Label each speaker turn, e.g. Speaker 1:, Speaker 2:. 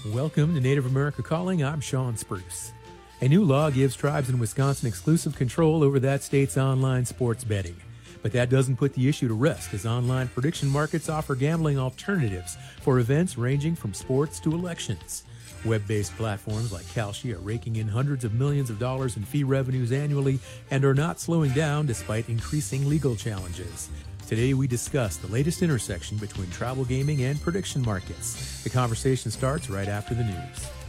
Speaker 1: Welcome to Native America Calling. I'm Sean Spruce. A new law gives tribes in Wisconsin exclusive control over that state's online sports betting. But that doesn't put the issue to rest, as online prediction markets offer gambling alternatives for events ranging from sports to elections. Web-based platforms like Kalshi are raking in hundreds of millions of dollars in fee revenues annually and are not slowing down despite increasing legal challenges. Today we discuss the latest intersection between tribal gaming and prediction markets. The conversation starts right after the news.